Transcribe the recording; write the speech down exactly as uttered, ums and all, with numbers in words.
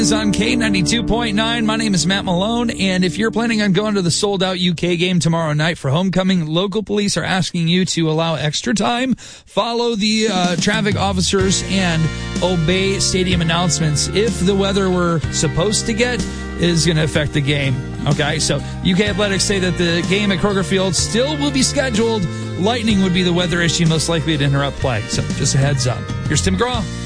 Is on K ninety-two point nine. My name is Matt Malone, and if you're planning on going to the sold-out U K game tomorrow night for homecoming, local police are asking you to allow extra time, follow the uh, traffic officers, and obey stadium announcements if the weather we're supposed to get is going to affect the game. Okay, so U K Athletics say that the game at Kroger Field still will be scheduled. Lightning would be the weather issue most likely to interrupt play. So just a heads up. Here's Tim McGraw.